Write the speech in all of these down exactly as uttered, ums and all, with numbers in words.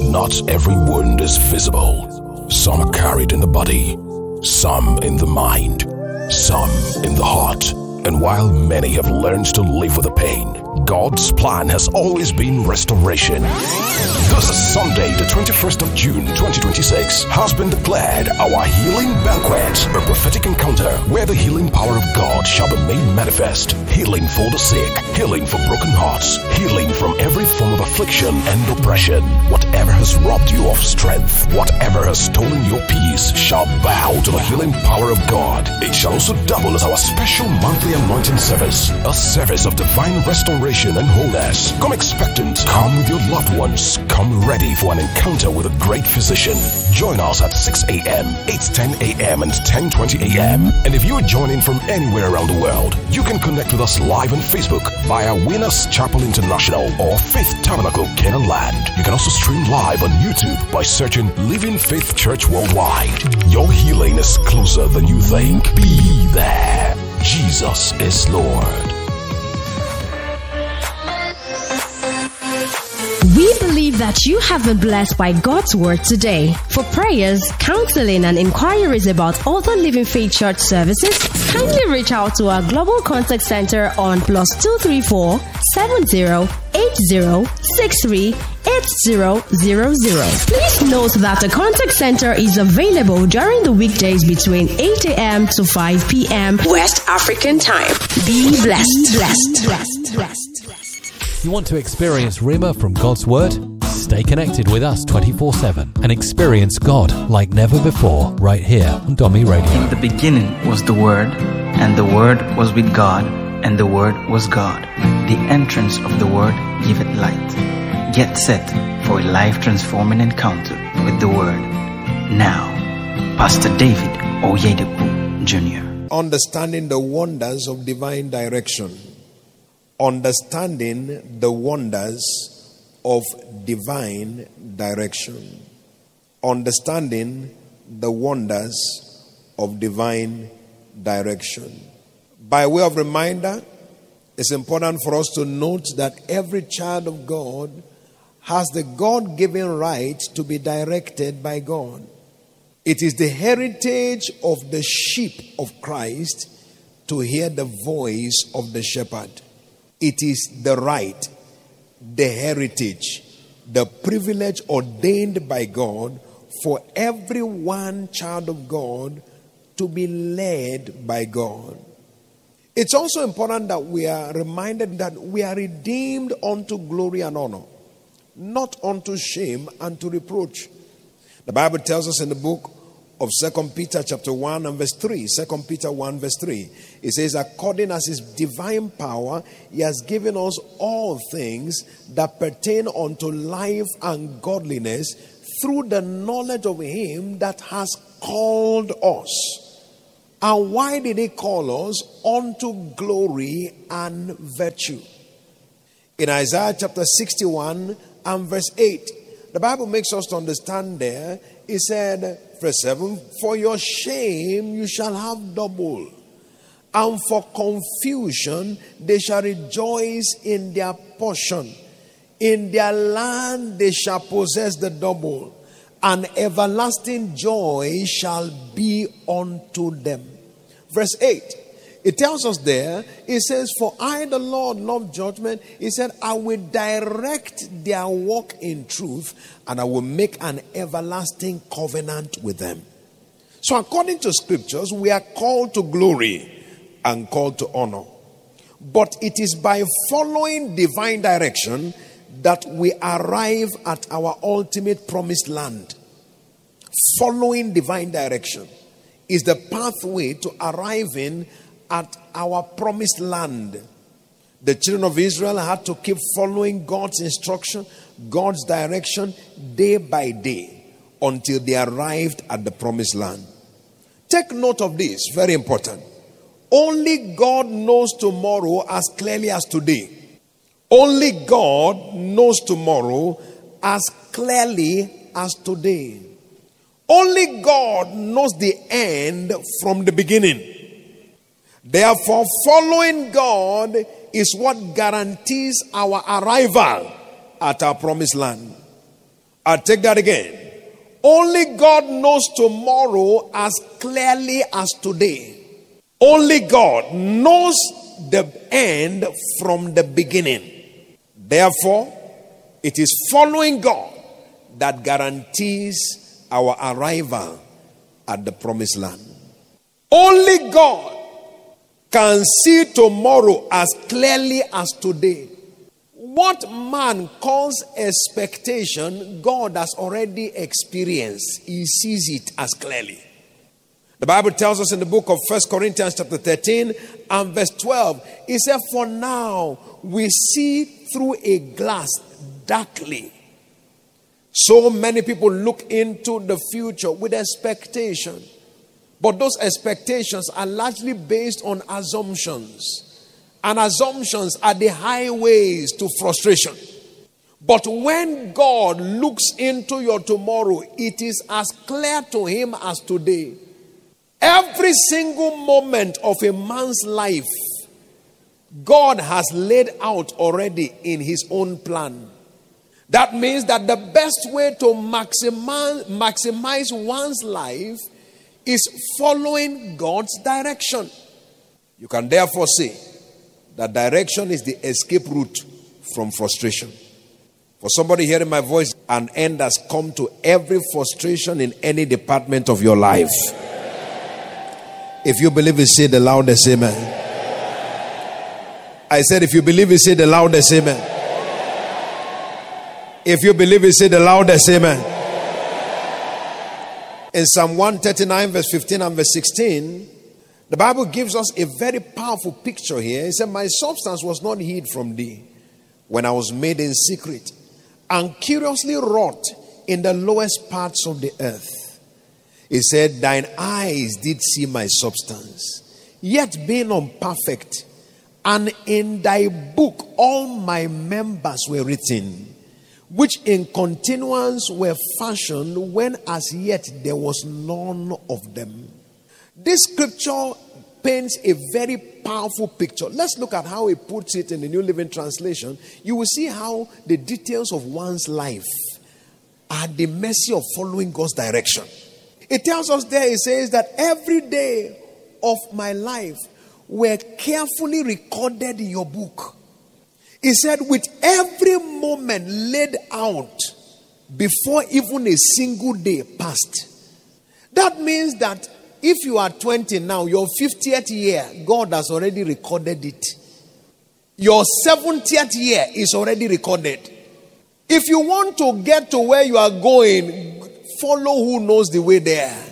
Not every wound is visible. Some are carried in the body, some in the mind, some in the heart. And while many have learned to live with the pain, God's plan has always been restoration. This Sunday, the twenty-first of June, twenty twenty-six, has been declared our healing banquet, a prophetic encounter where the healing power of God shall be made manifest. Healing for the sick, healing for broken hearts, healing from every form of affliction and oppression. Whatever has robbed you of strength, whatever has stolen your peace, shall bow to the healing power of God. It shall also double as our special monthly anointing service, a service of divine restoration and wholeness. Come expectant, come with your loved ones, come ready for an encounter with a great physician. Join us at six a.m., eight ten a.m. and ten twenty a.m. And if you are joining from anywhere around the world, you can connect with us live on Facebook via Winners Chapel International or Faith Tabernacle Canaan Land. You can also stream live on YouTube by searching Living Faith Church Worldwide. Your healing is closer than you think. Be there. Jesus is Lord. We believe that you have been blessed by God's word today. For prayers, counseling, and inquiries about other Living Faith Church services, kindly reach out to our Global Contact Center on plus two three four, seven zero eight zero, six three eight zero zero zero. Please note that the contact center is available during the weekdays between eight a.m. to five p.m. West African time. Be blessed. Be blessed. blessed. blessed. You want to experience Rhema from God's Word? Stay connected with us twenty-four seven and experience God like never before right here on Domi Radio. In the beginning was the Word, and the Word was with God, and the Word was God. The entrance of the Word giveth light. Get set for a life-transforming encounter with the Word. Now, Pastor David Oyedepo Junior Understanding the wonders of divine direction. Understanding the wonders of divine direction. Understanding the wonders of divine direction. By way of reminder, it's important for us to note that every child of God has the God-given right to be directed by God. It is the heritage of the sheep of Christ to hear the voice of the shepherd. It is the right, the heritage, the privilege ordained by God for every one child of God to be led by God. It's also important that we are reminded that we are redeemed unto glory and honor, not unto shame and to reproach. The Bible tells us in the book of Second Peter chapter one and verse three. Second Peter one verse three. It says, according as his divine power, he has given us all things that pertain unto life and godliness through the knowledge of him that has called us. And why did he call us? Unto glory and virtue. In Isaiah chapter sixty-one and verse eight, the Bible makes us to understand there. It said, verse seven, for your shame you shall have double, and for confusion they shall rejoice in their portion. In their land they shall possess the double, and everlasting joy shall be unto them. Verse eight, it tells us there, it says, for I the Lord love judgment. He said, I will direct their walk in truth, and I will make an everlasting covenant with them. So according to scriptures, we are called to glory and called to honor. But it is by following divine direction that we arrive at our ultimate promised land. Following divine direction is the pathway to arriving at our promised land. The children of Israel had to keep following God's instruction, God's direction day by day until they arrived at the promised land. Take note of this, very important. Only God knows tomorrow as clearly as today. Only God knows tomorrow as clearly as today. Only God knows the end from the beginning. Therefore, following God is what guarantees our arrival at our promised land. I'll take that again. Only God knows tomorrow as clearly as today. Only God knows the end from the beginning. Therefore, it is following God that guarantees our arrival at the promised land. Only God can see tomorrow as clearly as today. What man calls expectation, God has already experienced. He sees it as clearly. The Bible tells us in the book of First Corinthians chapter thirteen and verse twelve, it said, for now we see through a glass darkly. So many people look into the future with expectation. But those expectations are largely based on assumptions. And assumptions are the highways to frustration. But when God looks into your tomorrow, it is as clear to him as today. Every single moment of a man's life, God has laid out already in his own plan. That means that the best way to maximize, maximize one's life is following God's direction. You can therefore say that direction is the escape route from frustration. For somebody hearing my voice, an end has come to every frustration in any department of your life. If you believe it, say the loudest amen. I said, if you believe it, say the loudest amen. If you believe it, say the loudest amen. In Psalm one thirty-nine, verse fifteen and verse sixteen, the Bible gives us a very powerful picture here. It said, my substance was not hid from thee when I was made in secret and curiously wrought in the lowest parts of the earth. It said, thine eyes did see my substance, yet being unperfect, and in thy book all my members were written, which in continuance were fashioned when as yet there was none of them. This scripture paints a very powerful picture. Let's look at how it puts it in the New Living Translation. You will see how the details of one's life are the mercy of following God's direction. It tells us there, it says that every day of my life were carefully recorded in your book. He said, with every moment laid out before even a single day passed. That means that if you are twenty now, your fiftieth year, God has already recorded it. Your seventieth year is already recorded. If you want to get to where you are going, follow who knows the way there.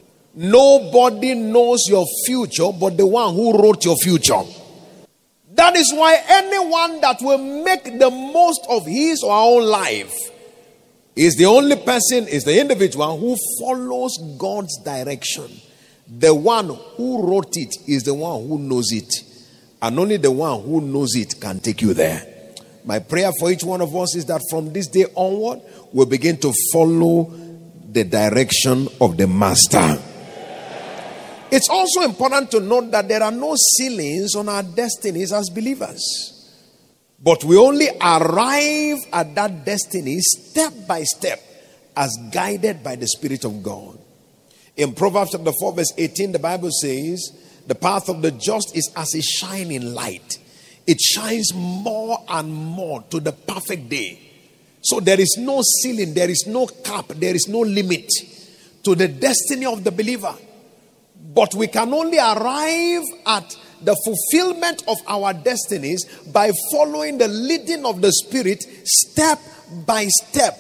Nobody knows your future but the one who wrote your future. That is why anyone that will make the most of his or her own life is the only person, is the individual who follows God's direction. The one who wrote it is the one who knows it. And only the one who knows it can take you there. My prayer for each one of us is that from this day onward, we'll begin to follow the direction of the Master. It's also important to note that there are no ceilings on our destinies as believers. But we only arrive at that destiny step by step as guided by the Spirit of God. In Proverbs chapter four verse eighteen, the Bible says, the path of the just is as a shining light. It shines more and more to the perfect day. So there is no ceiling, there is no cap, there is no limit to the destiny of the believer. But we can only arrive at the fulfillment of our destinies by following the leading of the Spirit step by step,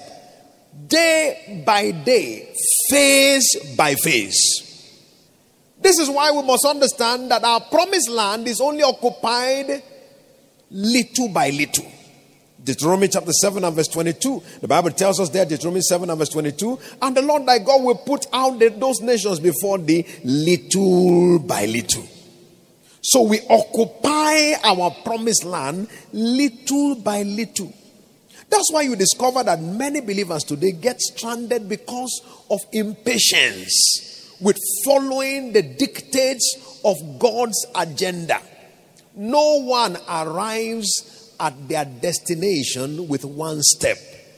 day by day, phase by phase. This is why we must understand that our promised land is only occupied little by little. Deuteronomy chapter seven and verse twenty-two. The Bible tells us there, Deuteronomy seven and verse twenty-two. And the Lord thy God will put out the, those nations before thee little by little. So we occupy our promised land little by little. That's why you discover that many believers today get stranded because of impatience with following the dictates of God's agenda. No one arrives at their destination with one step.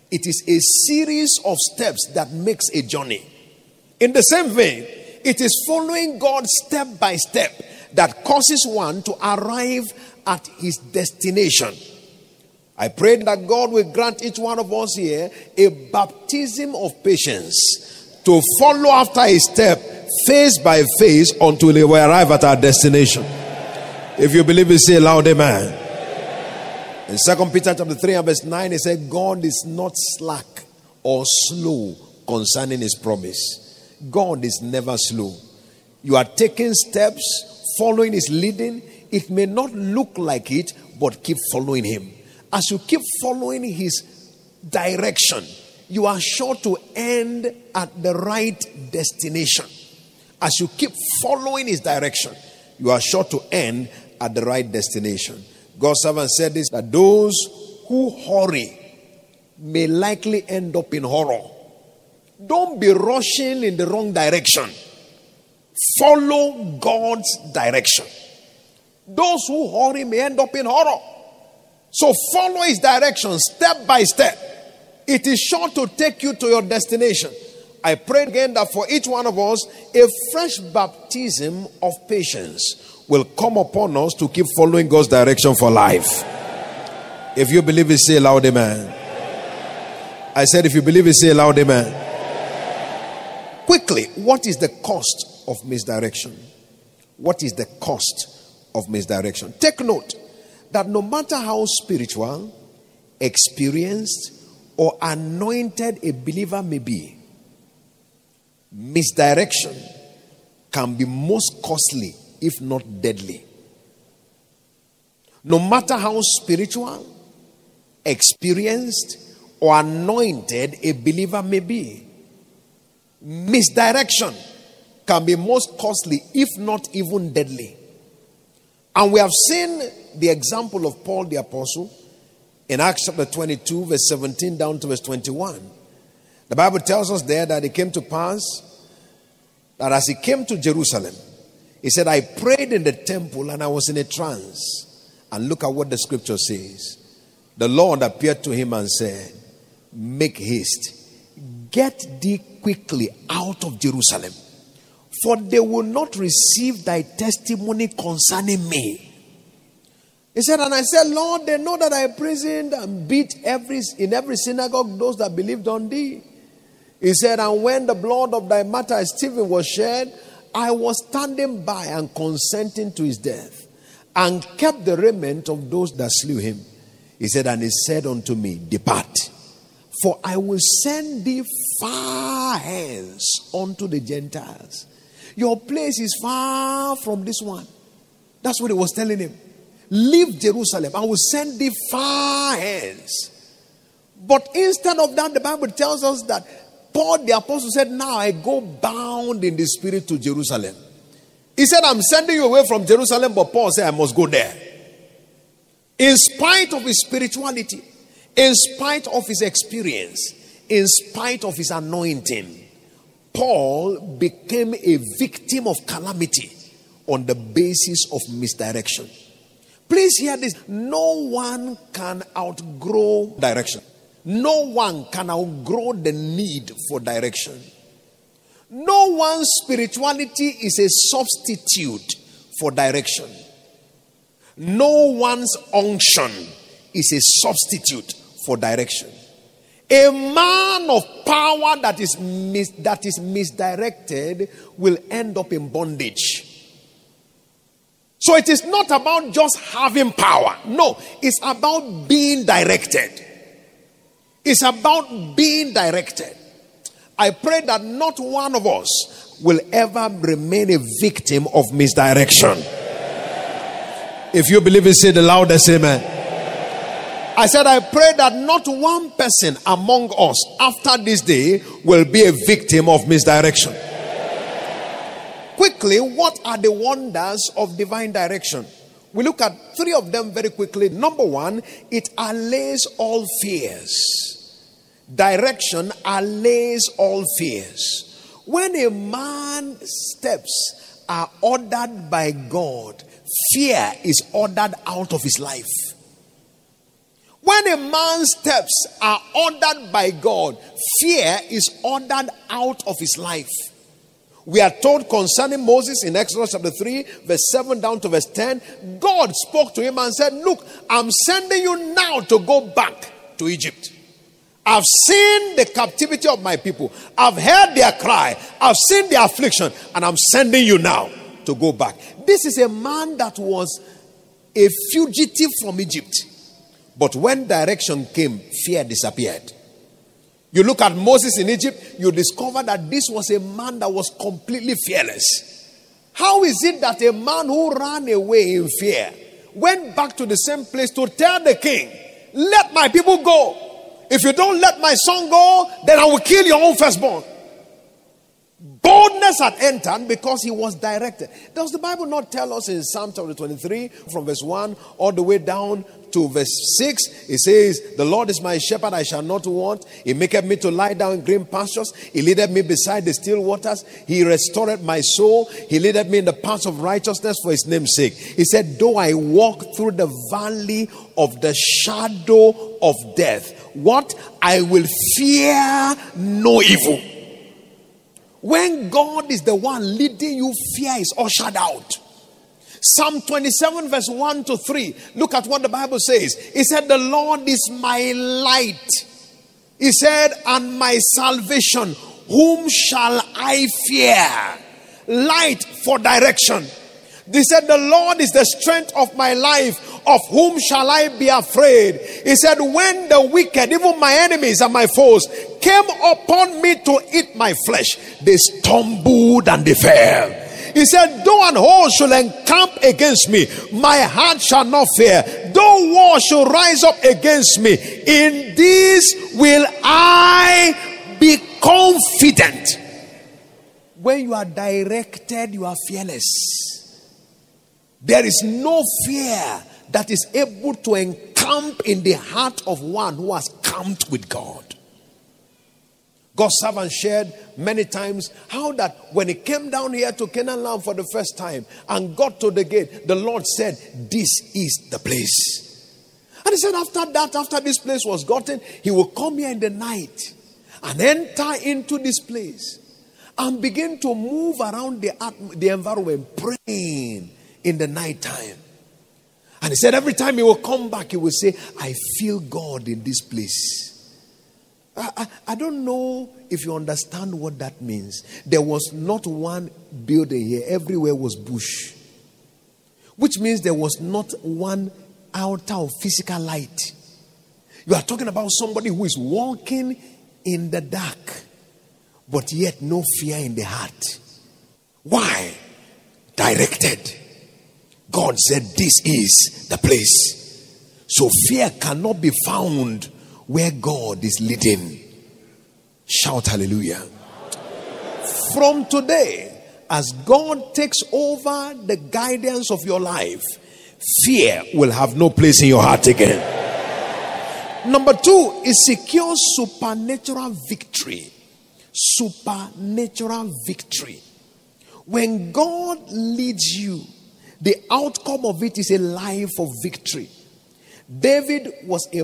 It is a series of steps that makes a journey. In the same vein, it is following God step by step that causes one to arrive at his destination. I pray that God will grant each one of us here a baptism of patience to follow after a step, phase by phase, until we arrive at our destination. If you believe it, say loud amen. In Second Peter chapter three and verse nine, it said, God is not slack or slow concerning his promise. God is never slow. You are taking steps, following his leading. It may not look like it, but keep following him. As you keep following his direction, you are sure to end at the right destination. As you keep following his direction, you are sure to end at the right destination. God's servant said this, that those who hurry may likely end up in horror. Don't be rushing in the wrong direction. Follow God's direction. Those who hurry may end up in horror. So follow his direction step by step. It is sure to take you to your destination. I pray again that for each one of us, a fresh baptism of patience will come upon us to keep following God's direction for life. If you believe it, say loud amen. I said, if you believe it, say loud amen. Quickly, what is the cost of misdirection? What is the cost of misdirection? Take note that no matter how spiritual, experienced, or anointed a believer may be, misdirection can be most costly, if not deadly. No matter how spiritual, experienced, or anointed a believer may be, misdirection can be most costly, if not even deadly. And we have seen the example of Paul the Apostle in Acts chapter twenty-two, verse seventeen down to verse twenty-one. The Bible tells us there that it came to pass that as he came to Jerusalem, he said, I prayed in the temple and I was in a trance. And look at what the scripture says. The Lord appeared to him and said, make haste. Get thee quickly out of Jerusalem, for they will not receive thy testimony concerning me. He said, and I said, Lord, they know that I imprisoned and beat every in every synagogue those that believed on thee. He said, and when the blood of thy martyr Stephen was shed, I was standing by and consenting to his death, and kept the remnant of those that slew him. He said, and he said unto me, depart, for I will send thee far hence unto the Gentiles. Your place is far from this one. That's what he was telling him. Leave Jerusalem. I will send thee far hence. But instead of that, the Bible tells us that Paul the Apostle said, now I go bound in the spirit to Jerusalem. He said, I'm sending you away from Jerusalem, but Paul said, I must go there. In spite of his spirituality, in spite of his experience, in spite of his anointing, Paul became a victim of calamity on the basis of misdirection. Please hear this. No one can outgrow direction. No one can outgrow the need for direction. No one's spirituality is a substitute for direction. No one's unction is a substitute for direction. A man of power that is mis- that is misdirected will end up in bondage. So it is not about just having power. No, it's about being directed. It's about being directed. I pray that not one of us will ever remain a victim of misdirection. If you believe it, say the loudest amen. I said, I pray that not one person among us after this day will be a victim of misdirection. Quickly, what are the wonders of divine direction? We look at three of them very quickly. Number one, it allays all fears. Direction allays all fears. When a man's steps are ordered by God, fear is ordered out of his life. When a man's steps are ordered by God, fear is ordered out of his life. We are told concerning Moses in Exodus chapter three, verse seven down to verse ten, God spoke to him and said, look, I'm sending you now to go back to Egypt. I've seen the captivity of my people. I've heard their cry. I've seen their affliction. And I'm sending you now to go back. This is a man that was a fugitive from Egypt. But when direction came, fear disappeared. You look at Moses in Egypt, you discover that this was a man that was completely fearless. How is it that a man who ran away in fear went back to the same place to tell the king, let my people go. If you don't let my son go, then I will kill your own firstborn. Boldness had entered because he was directed. Does the Bible not tell us in Psalm chapter twenty-three, from verse one all the way down to verse six, it says, the Lord is my shepherd, I shall not want. He maketh me to lie down in green pastures. He leadeth me beside the still waters. He restored my soul. He leadeth me in the paths of righteousness for his name's sake. He said, though I walk through the valley of the shadow of death, what? I will fear no evil. When God is the one leading you, fear is ushered out. Psalm twenty-seven verse one to three. Look at what the Bible says. He said, the Lord is my light. He said, and my salvation. Whom shall I fear? Light for direction. He said, the Lord is the strength of my life. Of whom shall I be afraid? He said, when the wicked, even my enemies and my foes, came upon me to eat my flesh, they stumbled and they fell. He said, though an host should encamp against me, my heart shall not fear. Though war should rise up against me, in this will I be confident. When you are directed, you are fearless. There is no fear that is able to encamp in the heart of one who has camped with God. God's servant shared many times how that when he came down here to Canaan land for the first time and got to the gate, the Lord said, this is the place. And he said after that, after this place was gotten, he will come here in the night and enter into this place and begin to move around the, the environment, praying in the night time. And he said every time he will come back, he will say, I feel God in this place. I, I, I don't know if you understand what that means. There was not one building here. Everywhere was bush. Which means there was not one altar of physical light. You are talking about somebody who is walking in the dark, but yet no fear in the heart. Why? Directed. God said, this is the place. So fear cannot be found where God is leading. Shout hallelujah. From today, as God takes over the guidance of your life, fear will have no place in your heart again. Number two is secure supernatural victory. Supernatural victory. When God leads you, the outcome of it is a life of victory. David was a